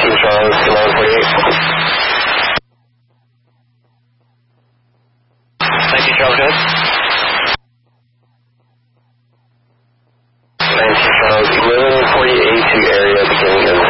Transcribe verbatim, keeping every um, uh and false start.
nineteen Charles, eleven forty-eight. nineteen Charles, good. nineteen Charles, eleven forty-eight to area beginning of